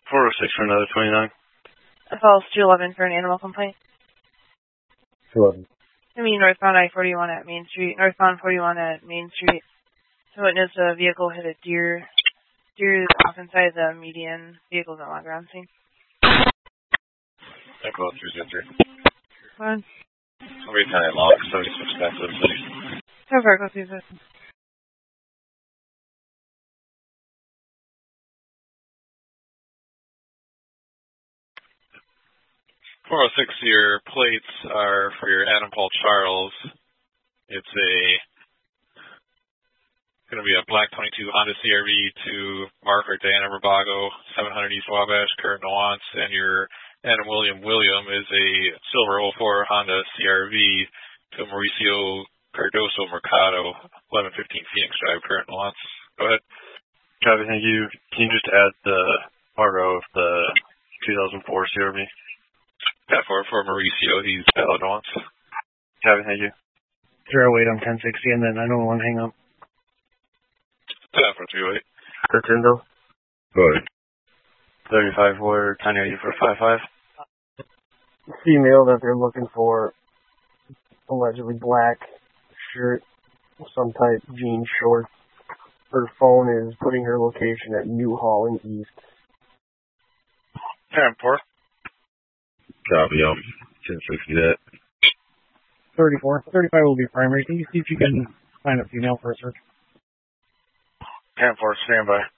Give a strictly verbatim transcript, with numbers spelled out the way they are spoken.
four oh six for another twenty-nine. F L S two eleven for an animal complaint. two eleven. I mean, northbound I forty-one at Main Street. Northbound forty-one at Main Street. To witness a vehicle hit a deer. Deer is off inside the median. Vehicles on the ground scene. Echo three zero three. One. Somebody's kind of locked, so it's expensive. So far, go through this. four oh six, your plates are for your Adam Paul Charles. It's a going to be a black twenty-two Honda C R V to Mark or Diana Rabago, seven hundred East Wabash, current nuance, and your Adam William William is a silver oh four Honda C R V to Mauricio Cardoso Mercado, eleven fifteen Phoenix Drive, current nuance. Go ahead. Copy, thank you. Can you just add the Margo of the two thousand four C R V? Yeah, for, for Mauricio, he's valid nuance. Copy, thank you. Zero eight on ten sixty, and then I don't want to hang up. Yeah, for three oh eight. Rotendo. Go ahead. thirty-five for Tanya, you for five five. Female that they're looking for, allegedly black shirt, some type jean shorts. Her phone is putting her location at New Holland East. ten four. Copy, um, ten sixty that. thirty-four. thirty-five will be primary. Can you see if you can find a female for a search? ten four, stand by.